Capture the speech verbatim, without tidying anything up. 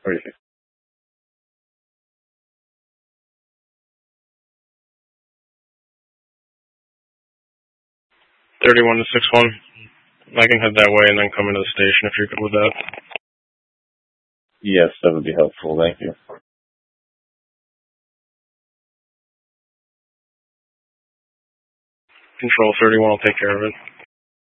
What do you think? thirty-one to six one. I can head that way and then come into the station if you're good with that. Yes, that would be helpful. Thank you. Control thirty-one, I'll take care of it.